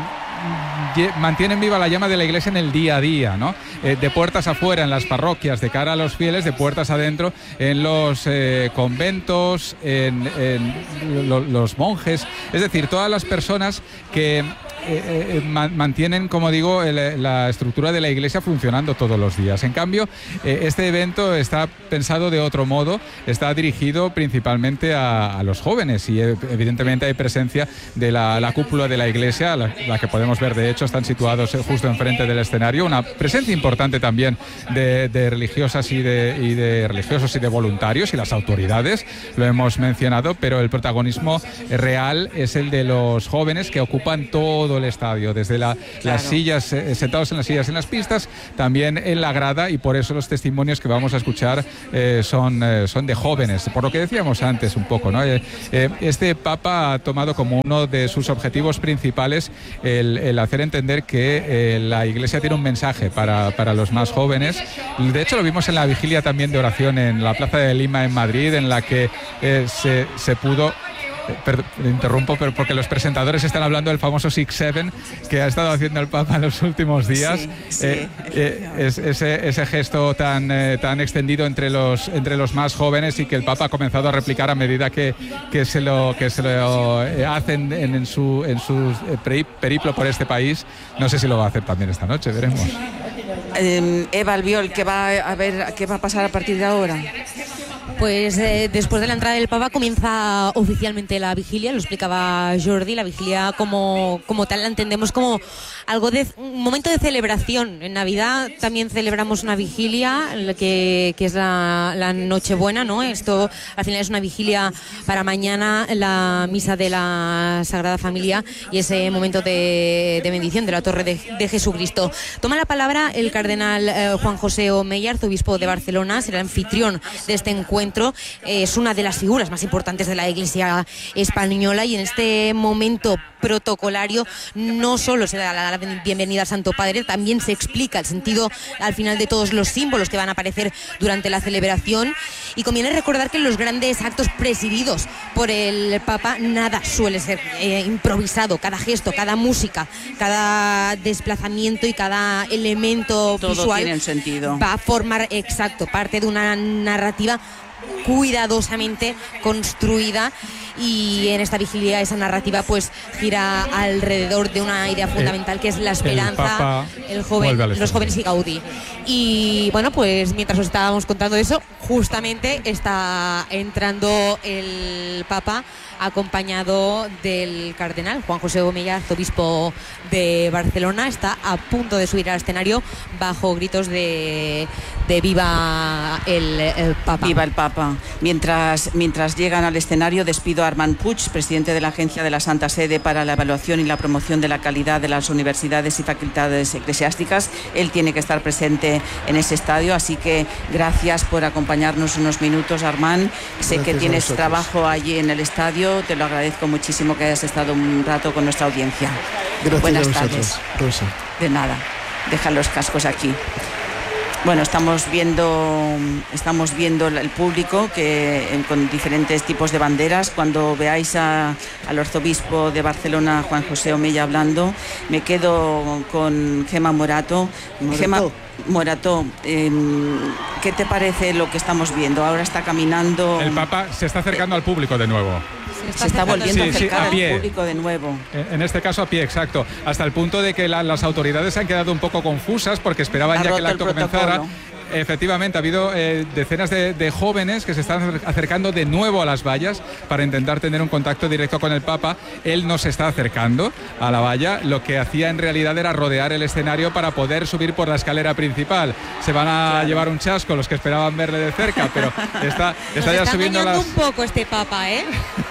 mantienen viva la llama de la Iglesia en el día a día, ¿no? Eh, de puertas afuera en las parroquias, de cara a los fieles, de puertas adentro en los eh, conventos, en, en lo, los monjes, es decir, todas las personas que Eh, eh, man, mantienen, como digo, el, la estructura de la Iglesia funcionando todos los días. En cambio, eh, este evento está pensado de otro modo, está dirigido principalmente a, a los jóvenes y eh, evidentemente hay presencia de la, la cúpula de la Iglesia, la, la que podemos ver, de hecho, están situados justo enfrente del escenario, una presencia importante también de, de religiosas y de, y de religiosos y de voluntarios y las autoridades, lo hemos mencionado, pero el protagonismo real es el de los jóvenes que ocupan todo el estadio, desde la, claro. las sillas, eh, sentados en las sillas en las pistas, también en la grada, y por eso los testimonios que vamos a escuchar eh, son, eh, son de jóvenes, por lo que decíamos antes un poco, ¿no? Eh, eh, este Papa ha tomado como uno de sus objetivos principales el, el hacer entender que eh, la Iglesia tiene un mensaje para, para los más jóvenes. De hecho, lo vimos en la vigilia también de oración en la Plaza de Lima en Madrid, en la que eh, se, se pudo... Perdón, interrumpo, pero porque los presentadores están hablando del famoso Six Seven que ha estado haciendo el Papa en los últimos días. Sí, sí, eh, eh, es, ese, ese gesto tan, eh, tan extendido entre los, entre los más jóvenes y que el Papa ha comenzado a replicar a medida que, que se lo, que se lo eh, hacen en, en su, en su periplo por este país. No sé si lo va a hacer también esta noche, veremos. Eh, Eva Albiol, ¿qué va a ver, qué va a pasar a partir de ahora? Pues eh, después de la entrada del Papa comienza oficialmente la vigilia, lo explicaba Jordi. La vigilia como, como tal la entendemos como algo de un momento de celebración. En Navidad también celebramos una vigilia que, que es la, la Nochebuena, ¿no? Esto al final es una vigilia para mañana, la misa de la Sagrada Familia y ese momento de, de bendición de la Torre de, de Jesucristo. Toma la palabra el cardenal eh, Juan José Omeya, arzobispo de Barcelona, será el anfitrión de este encuentro. Es una de las figuras más importantes de la Iglesia española y en este momento protocolario no solo se da la bienvenida al Santo Padre, también se explica el sentido al final de todos los símbolos que van a aparecer durante la celebración. Y conviene recordar que en los grandes actos presididos por el Papa nada suele ser eh, improvisado, cada gesto, cada música, cada desplazamiento y cada elemento todo visual tiene un sentido. Va a formar, exacto, parte de una narrativa cuidadosamente construida, y en esta vigilia esa narrativa pues gira alrededor de una idea fundamental que es la esperanza, el, el joven, los jóvenes y Gaudí. Y bueno, pues mientras os estábamos contando eso, justamente está entrando el Papa acompañado del cardenal Juan José Omeya, arzobispo de Barcelona. Está a punto de subir al escenario bajo gritos de, de viva el, el Papa. Viva el Papa. Mientras, mientras llegan al escenario, despido a Armand Puig, presidente de la Agencia de la Santa Sede para la Evaluación y la Promoción de la Calidad de las Universidades y Facultades Eclesiásticas. Él tiene que estar presente en ese estadio, así que gracias por acompañarnos unos minutos, Armand. Sé gracias que tienes trabajo allí en el estadio. Te lo agradezco muchísimo que hayas estado un rato con nuestra audiencia. Gracias. Buenas a tardes. Rosa. De nada. Deja los cascos aquí. Bueno, estamos viendo, estamos viendo el público que con diferentes tipos de banderas. Cuando veáis a, al arzobispo de Barcelona, Juan José Omeya, hablando, me quedo con Gemma Morato. Morato. Gemma Morato, eh, ¿qué te parece lo que estamos viendo? Ahora está caminando. El Papa se está acercando eh, al público de nuevo. Se está, se está volviendo sí, a acercar sí, a pie. al público de nuevo. En este caso a pie, exacto. Hasta el punto de que la, las autoridades han quedado un poco confusas porque esperaban ha ya que el acto el comenzara. Efectivamente, ha habido eh, decenas de, de jóvenes que se están acercando de nuevo a las vallas para intentar tener un contacto directo con el Papa. Él no se está acercando a la valla, lo que hacía en realidad era rodear el escenario para poder subir por la escalera principal. Se van a claro. llevar un chasco los que esperaban verle de cerca, pero está, está ya está subiendo las... un poco este Papa, ¿eh?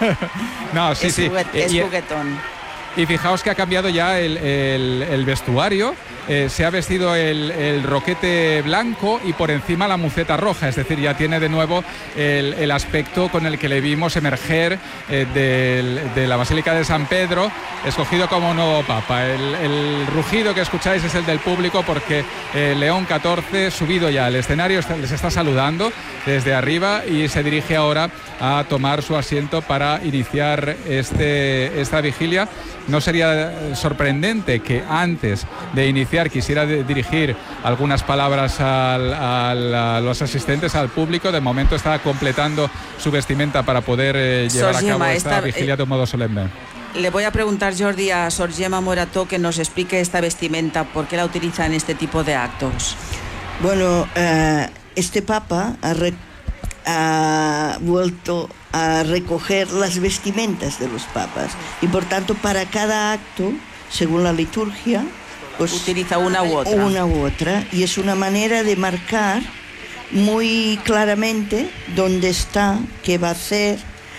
No, sí, es sí. Juguet, es juguetón. Y fijaos que ha cambiado ya el, el, el vestuario, eh, se ha vestido el, el roquete blanco y por encima la muceta roja, es decir, ya tiene de nuevo el, el aspecto con el que le vimos emerger eh, del, de la Basílica de San Pedro, escogido como nuevo Papa. El, el rugido que escucháis es el del público porque eh, León catorce, subido ya al escenario, está, les está saludando desde arriba y se dirige ahora a tomar su asiento para iniciar este, esta vigilia, no sería sorprendente que antes de iniciar quisiera de dirigir algunas palabras al, al, a los asistentes, al público. De momento está completando su vestimenta para poder eh, llevar Sor a cabo Gemma, esta esta, vigilia de un modo solemne. Le voy a preguntar, Jordi, a Sor Gemma Morató que nos explique esta vestimenta, por qué la utiliza en este tipo de actos. Bueno, uh, este Papa ha, re, ha vuelto a recoger las vestimentas de los papas y por tanto para cada acto, según la liturgia, pues utiliza una u otra. Una u otra, y es una manera de marcar muy claramente dónde está, qué va a hacer,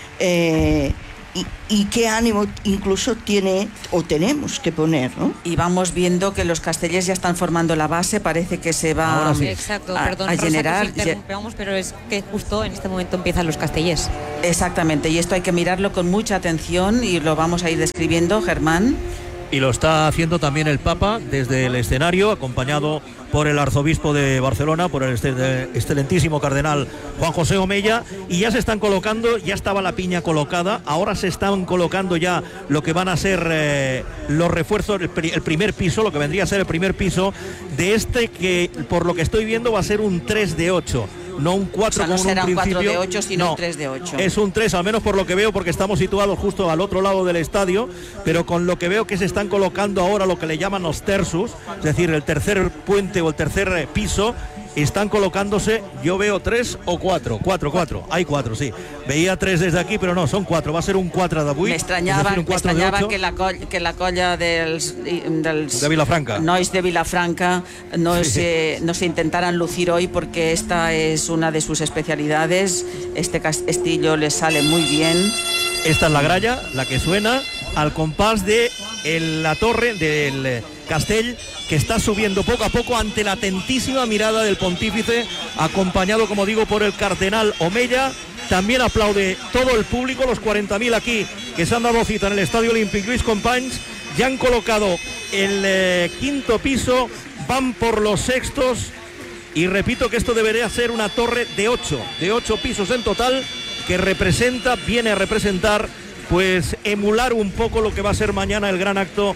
eh, Y, y qué ánimo incluso tiene o tenemos que poner, ¿no? Y vamos viendo que los castellers ya están formando la base, parece que se va sí. Exacto, a, perdón, a Rosa, generar. que interrumpamos, pero es que justo en este momento empiezan los castellers. Exactamente, y esto hay que mirarlo con mucha atención y lo vamos a ir describiendo, Germán. Y lo está haciendo también el Papa desde el escenario, acompañado por el arzobispo de Barcelona, por el excelentísimo cardenal Juan José Omella, y ya se están colocando, ya estaba la piña colocada, ahora se están colocando ya lo que van a ser eh, los refuerzos, el, el primer piso, lo que vendría a ser el primer piso de este que, por lo que estoy viendo, va a ser un tres de ocho. No un cuatro, o sea, no como será un un principio. cuatro de ocho, sino no, un tres de ocho. Es un tres, al menos por lo que veo, porque estamos situados justo al otro lado del estadio, pero con lo que veo que se están colocando ahora lo que le llaman los tersus, es decir, el tercer puente o el tercer piso, están colocándose, yo veo tres o cuatro, cuatro, cuatro, hay cuatro, sí. Veía tres desde aquí, pero no, son cuatro, va a ser un cuatro de avui. Me extrañaba, decir, me extrañava que la, coll, que la colla dels, dels de Vilafranca. nois de Vilafranca no, sí. se, no se intentaran lucir hoy, porque esta es una de sus especialidades, este castillo les sale muy bien. Esta es la gralla, la que suena al compás de el, la torre del Castell, que está subiendo poco a poco ante la atentísima mirada del pontífice, acompañado, como digo, por el cardenal Omella. También aplaude todo el público, los cuarenta mil aquí que se han dado cita en el Estadio Olímpic Lluís Companys. Ya han colocado el eh, quinto piso, van por los sextos, y repito que esto debería ser una torre de ocho, de ocho pisos en total, que representa, viene a representar, pues emular un poco lo que va a ser mañana el gran acto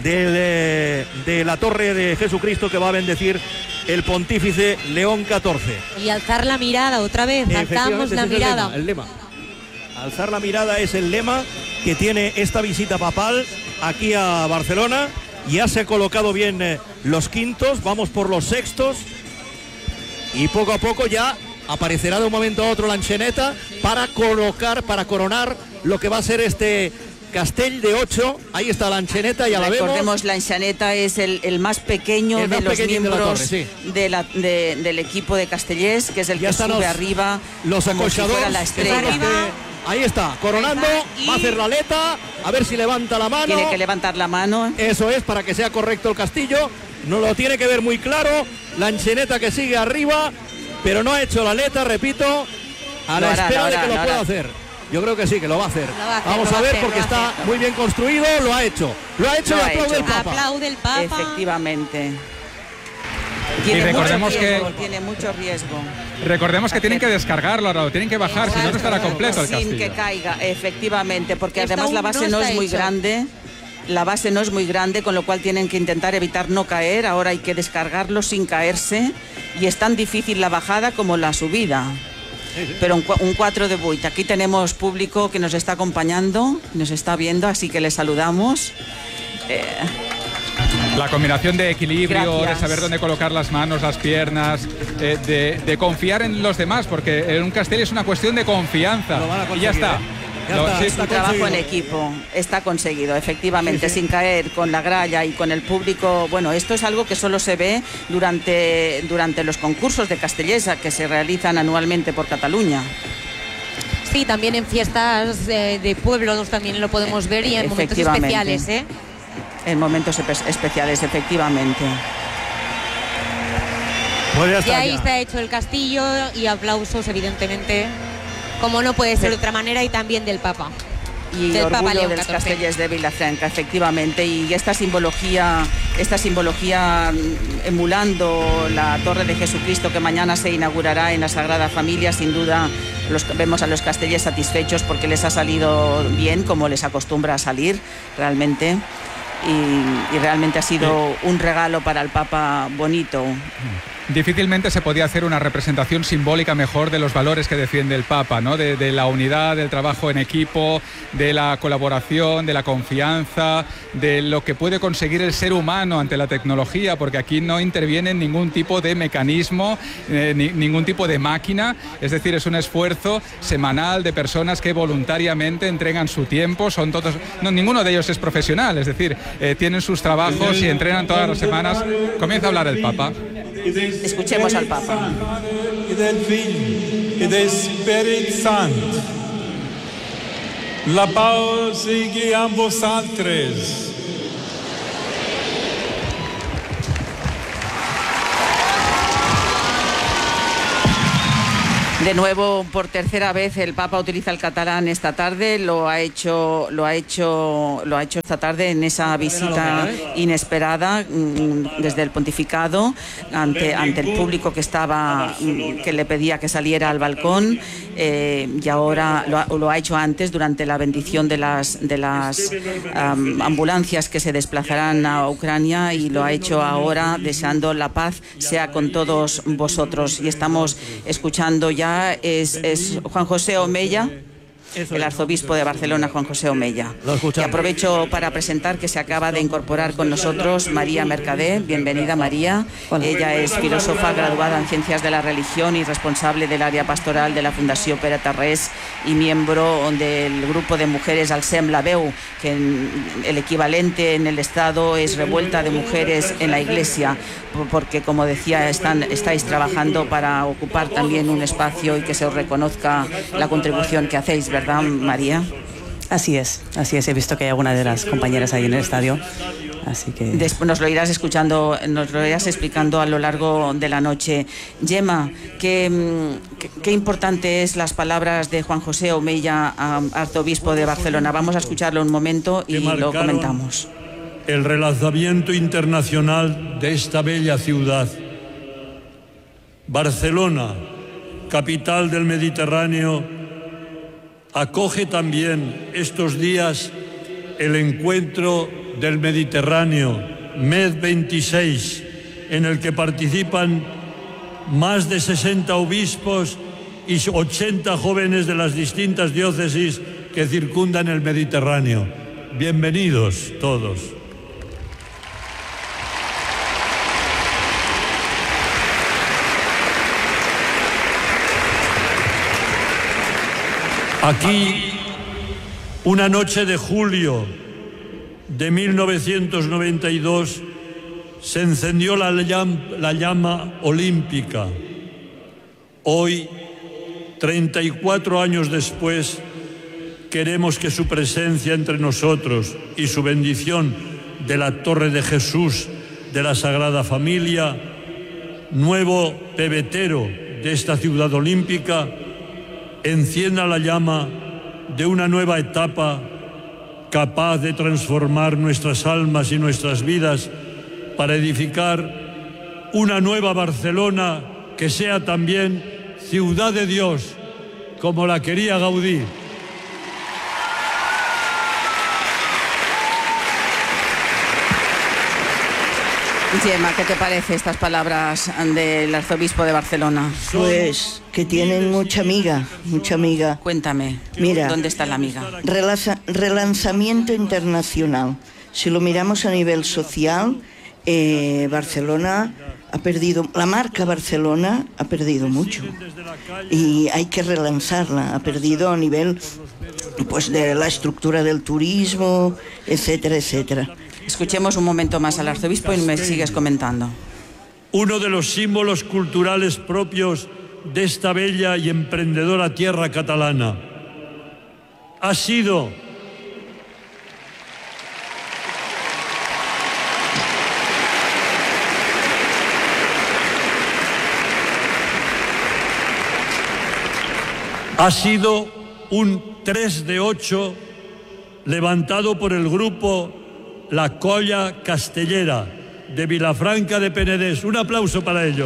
de, de la Torre de Jesucristo, que va a bendecir el pontífice León catorce. Y alzar la mirada otra vez, alzamos la mirada. El lema, el lema. Alzar la mirada es el lema que tiene esta visita papal aquí a Barcelona. Ya se han colocado bien eh, los quintos, vamos por los sextos, y poco a poco ya aparecerá de un momento a otro la enxaneta para colocar, para coronar lo que va a ser este Castell de ocho. Ahí está la enxaneta, ya la vemos. Recordemos, la enxaneta es el, el más pequeño el más de los miembros de la torre, sí. de la, de, del equipo de Castellers, que es el ya que sube los, arriba los como si fuera la estrella. Ahí está, coronando, va a hacer la aleta, a ver si levanta la mano. Tiene que levantar la mano. Eso es, para que sea correcto el castillo. No lo tiene que ver muy claro. La enxaneta que sigue arriba, pero no ha hecho la aleta, repito, a la hará, espera hará, de que lo pueda hará. hacer. Yo creo que sí, que lo va a hacer. Va a hacer Vamos a ver, hacer, porque está hacer. muy bien construido, lo ha hecho. Lo ha hecho Lo y ha aplaude hecho. el Papa. Aplaude el Papa. Efectivamente. Y Tiene recordemos mucho riesgo, que tiene mucho riesgo. recordemos que tienen que descargarlo ahora, lo tienen que bajar, si no no estará completo el Sin castillo. que caiga, efectivamente, porque Esto además la aún no base no, está es muy hecho. grande. La base no es muy grande, con lo cual tienen que intentar evitar no caer. Ahora hay que descargarlo sin caerse, y es tan difícil la bajada como la subida. Pero un, un cuatro de vuit. Aquí tenemos público que nos está acompañando, nos está viendo, así que les saludamos. Eh, La combinación de equilibrio, Gracias. de saber dónde colocar las manos, las piernas, eh, de, de confiar en los demás, porque en un castell es una cuestión de confianza. Lo van a Y ya conseguir, está. ¿eh? Ya Lo- está, sí, está un trabajo en conseguido. equipo, está conseguido, efectivamente, Sí, sí. sin caer, con la gralla y con el público. Bueno, esto es algo que solo se ve durante, durante los concursos de castellesa que se realizan anualmente por Cataluña. Sí, también en fiestas de, de pueblos también lo podemos ver, y en momentos Efectivamente. especiales, ¿eh? En momentos espe- especiales, efectivamente. Pues ya Y está, ahí ya. está hecho el castillo, y aplausos, evidentemente, como no puede ser de otra manera, y también del Papa. y del orgullo Papa León de los catorce. castellers de Vilafranca, efectivamente. Y esta simbología, esta simbología emulando la Torre de Jesucristo que mañana se inaugurará en la Sagrada Familia, sin duda los, vemos a los castellers satisfechos porque les ha salido bien, como les acostumbra a salir realmente. Y, y realmente ha sido un regalo para el Papa bonito. Difícilmente se podía hacer una representación simbólica mejor de los valores que defiende el Papa, ¿no? De, de la unidad, del trabajo en equipo, de la colaboración, de la confianza, de lo que puede conseguir el ser humano ante la tecnología, porque aquí no interviene ningún tipo de mecanismo, eh, ni, ningún tipo de máquina, es decir, es un esfuerzo semanal de personas que voluntariamente entregan su tiempo, son todos, no, ninguno de ellos es profesional, es decir, eh, tienen sus trabajos y entrenan todas las semanas. Comienza a hablar el Papa. Escuchemos al Papa. Y del Figlio y del Espíritu Santo. La paz sigui amb vosaltres. De nuevo, por tercera vez, el Papa utiliza el catalán esta tarde. Lo ha hecho, lo ha hecho, lo ha hecho esta tarde en esa visita inesperada desde el pontificado ante ante el público que estaba, que le pedía que saliera al balcón. Eh, y ahora lo ha, lo ha hecho antes durante la bendición de las de las um, ambulancias que se desplazarán a Ucrania, y lo ha hecho ahora deseando la paz sea con todos vosotros. Y estamos escuchando ya. Es, es Juan José Omella, el arzobispo de Barcelona, Juan José Omella. Y aprovecho para presentar que se acaba de incorporar con nosotros María Mercader. Bienvenida, María. Hola. Ella es filósofa graduada en Ciencias de la Religión y responsable del área pastoral de la Fundació Pere Tarrés y miembro del grupo de mujeres Alcem la Veu, que en, el equivalente en el Estado es Revuelta de Mujeres en la Iglesia, porque, como decía, están, estáis trabajando para ocupar también un espacio y que se os reconozca la contribución que hacéis, ¿verdad, María? Así es, así es. He visto que hay alguna de las compañeras ahí en el estadio, así que... Después nos lo irás escuchando, nos lo irás explicando a lo largo de la noche. Gemma, qué, qué, qué importante es las palabras de Juan José Omella, arzobispo de Barcelona. Vamos a escucharlo un momento y lo comentamos. El relanzamiento internacional de esta bella ciudad. Barcelona, capital del Mediterráneo, acoge también estos días el encuentro del Mediterráneo, MED veintiséis, en el que participan más de sesenta obispos y ochenta jóvenes de las distintas diócesis que circundan el Mediterráneo. Bienvenidos todos. Aquí, una noche de julio de mil novecientos noventa y dos, se encendió la, llam, la llama olímpica. Hoy, treinta y cuatro años después, queremos que su presencia entre nosotros y su bendición de la Torre de Jesús de la Sagrada Familia, nuevo pebetero de esta ciudad olímpica, encienda la llama de una nueva etapa capaz de transformar nuestras almas y nuestras vidas para edificar una nueva Barcelona que sea también ciudad de Dios, como la quería Gaudí. Gemma, ¿qué te parece estas palabras del arzobispo de Barcelona? Pues que tienen mucha amiga, mucha amiga. Cuéntame, mira, ¿dónde está la amiga? Relanza, relanzamiento internacional. Si lo miramos a nivel social, eh, Barcelona ha perdido, la marca Barcelona ha perdido mucho y hay que relanzarla. Ha perdido a nivel, pues, de la estructura del turismo, etcétera, etcétera. Escuchemos un momento más al arzobispo y me sigues comentando. Uno de los símbolos culturales propios de esta bella y emprendedora tierra catalana ha sido ha sido un tres de ocho levantado por el grupo La Colla Castellera de Vilafranca de Penedès. Un aplauso para ellos.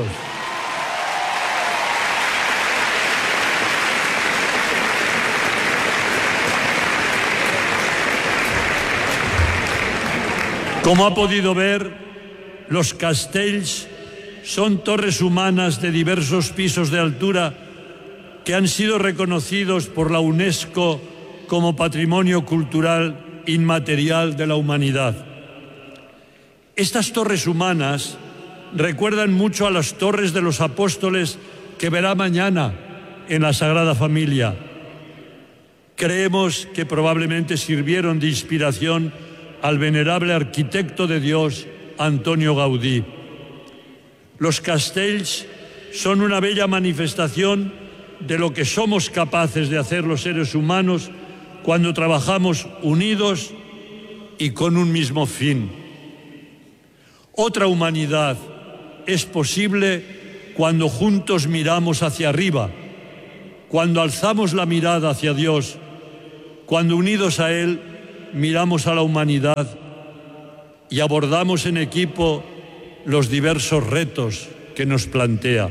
Como ha podido ver, los castells son torres humanas de diversos pisos de altura que han sido reconocidos por la UNESCO como Patrimonio Cultural Inmaterial de la Humanidad. Estas torres humanas recuerdan mucho a las torres de los apóstoles que verá mañana en la Sagrada Familia. Creemos que probablemente sirvieron de inspiración al venerable arquitecto de Dios, Antonio Gaudí. Los castells son una bella manifestación de lo que somos capaces de hacer los seres humanos cuando trabajamos unidos y con un mismo fin. Otra humanidad es posible cuando juntos miramos hacia arriba, cuando alzamos la mirada hacia Dios, cuando unidos a Él miramos a la humanidad y abordamos en equipo los diversos retos que nos plantea.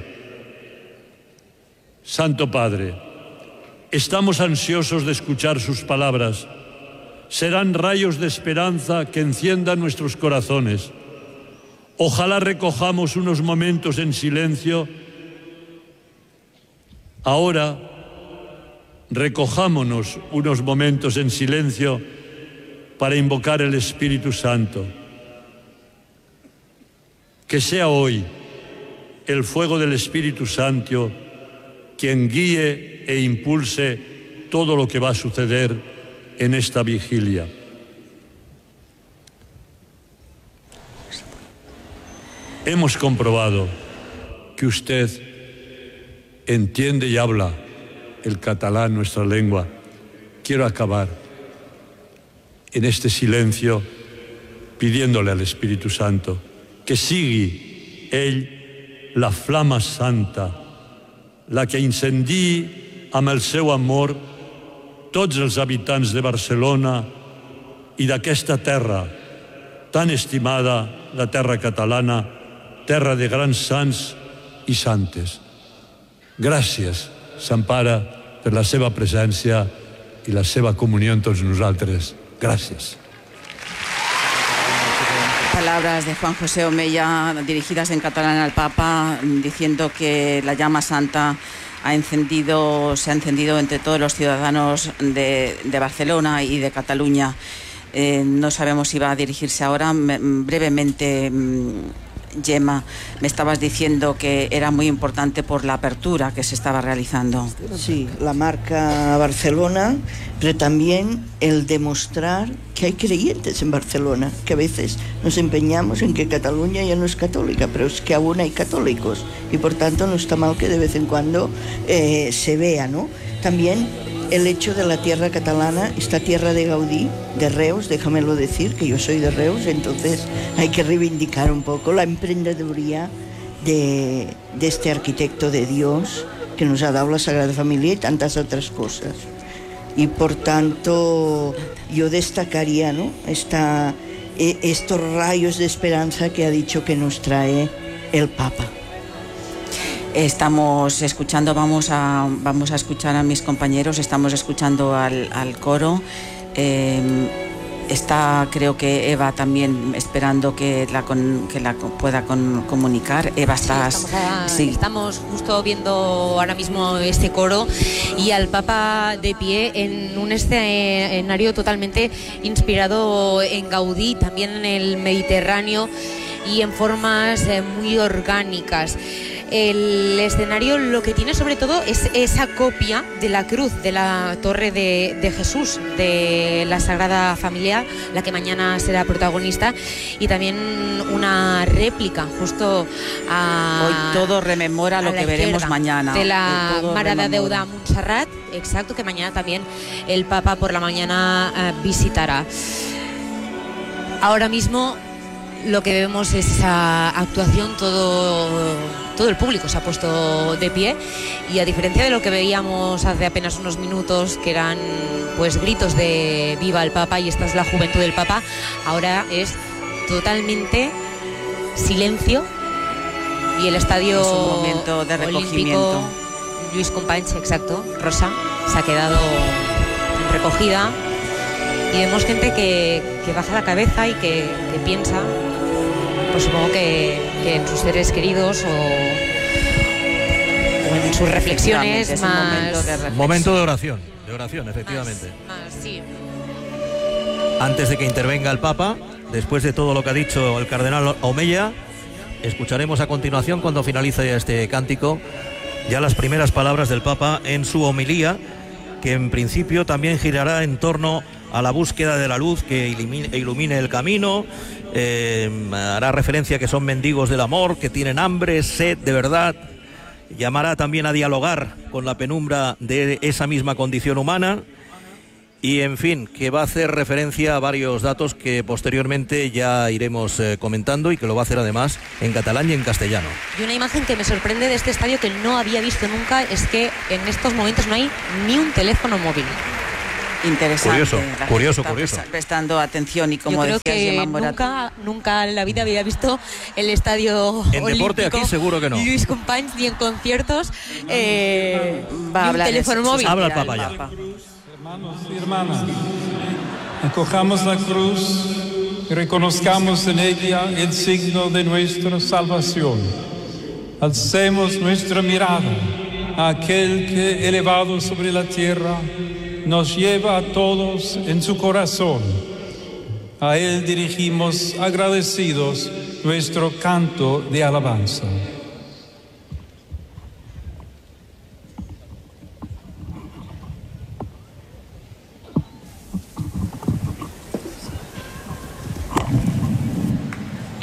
Santo Padre, estamos ansiosos de escuchar sus palabras. Serán rayos de esperanza que enciendan nuestros corazones. Ojalá recojamos unos momentos en silencio. Ahora, recojámonos unos momentos en silencio para invocar el Espíritu Santo. Que sea hoy el fuego del Espíritu Santo quien guíe e impulse todo lo que va a suceder en esta vigilia. Hemos comprobado que usted entiende y habla el catalán, nuestra lengua. Quiero acabar en este silencio pidiéndole al Espíritu Santo que sigui ell la flama santa, la que incendiï amb el seu amor tots els habitants de Barcelona i d'aquesta terra tan estimada, la terra catalana, terra de grans sants i santes. Gràcies, Sant Pare, per la seva presència i la seva comunió amb tots nosaltres. Gràcies. Palabras de Juan José Omeya dirigidas en catalán al Papa, diciendo que la llama santa ha encendido, se ha encendido entre todos los ciudadanos de, de Barcelona y de Cataluña. Eh, no sabemos si va a dirigirse ahora. Brevemente, Gemma, me estabas diciendo que era muy importante por la apertura que se estaba realizando. Sí, la marca Barcelona, pero también el demostrar que hay creyentes en Barcelona, que a veces nos empeñamos en que Cataluña ya no es católica, pero es que aún hay católicos y por tanto no está mal que de vez en cuando eh, se vea, ¿no? También el hecho de la tierra catalana, esta tierra de Gaudí, de Reus, déjamelo decir, que yo soy de Reus, entonces hay que reivindicar un poco la emprendeduría de, de este arquitecto de Dios que nos ha dado la Sagrada Familia y tantas otras cosas. Y por tanto yo destacaría, ¿no?, Esta, eh, estos rayos de esperanza que ha dicho que nos trae el Papa. Estamos escuchando, vamos a, vamos a escuchar a mis compañeros, estamos escuchando al, al coro. Eh, está, creo que Eva también esperando que la, con, que la pueda con, comunicar. Eva, estás... Sí, estamos, a, sí. estamos justo viendo ahora mismo este coro y al Papa de pie en un escenario totalmente inspirado en Gaudí, también en el Mediterráneo y en formas eh, muy orgánicas. El escenario lo que tiene sobre todo es esa copia de la cruz de la Torre de, de Jesús, de la Sagrada Familia, la que mañana será protagonista, y también una réplica justo a... Hoy todo rememora lo que veremos mañana. De la Mare de Déu de rememora. Montserrat, exacto, que mañana también el Papa por la mañana eh, visitará. Ahora mismo lo que vemos es esa actuación, todo, todo el público se ha puesto de pie, y a diferencia de lo que veíamos hace apenas unos minutos, que eran pues gritos de viva el Papa y esta es la juventud del Papa, ahora es totalmente silencio y el estadio es un momento de recogimiento. Olímpico Lluís Companys, exacto, Rosa, se ha quedado recogida y vemos gente que, que baja la cabeza y que, que piensa, pues supongo que, que en sus seres queridos o, o en sus reflexiones es más... un momento de reflexión. Momento de oración, de oración, efectivamente. Más, más, sí. Antes de que intervenga el Papa, después de todo lo que ha dicho el cardenal Omeya, escucharemos a continuación, cuando finalice este cántico, ya las primeras palabras del Papa en su homilía, que en principio también girará en torno a la búsqueda de la luz que ilumine, ilumine el camino. Eh, hará referencia a que son mendigos del amor, que tienen hambre, sed de verdad. Llamará también a dialogar con la penumbra de esa misma condición humana. Y, en fin, que va a hacer referencia a varios datos que posteriormente ya iremos eh, comentando, y que lo va a hacer además en catalán y en castellano. Y una imagen que me sorprende de este estadio que no había visto nunca es que en estos momentos no hay ni un teléfono móvil. Interesante. Curioso, la curioso, gente curioso. está prestando atención y como Yo creo decías, que Gemma Morato, nunca, nunca en la vida había visto el estadio En olímpico, deporte aquí seguro que no. Lluís Companys, ni en conciertos, eh, va a ni un hablar teléfono eso, móvil. Habla el Papa ya. Hermanos y hermanas, acojamos la cruz y reconozcamos en ella el signo de nuestra salvación. Alcemos nuestra mirada a aquel que, elevado sobre la tierra, nos lleva a todos en su corazón. A él dirigimos agradecidos nuestro canto de alabanza.